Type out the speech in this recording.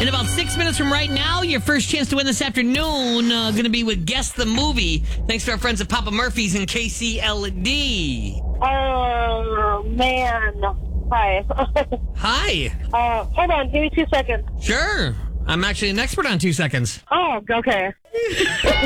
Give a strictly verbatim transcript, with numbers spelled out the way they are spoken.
In about six minutes from right now, your first chance to win this afternoon uh, going to be with Guess the Movie. Thanks to our friends at Papa Murphy's and K C L D. Oh, man. Hi. Hi. uh, hold on. Give me two seconds. Sure. I'm actually an expert on two seconds. Oh, okay.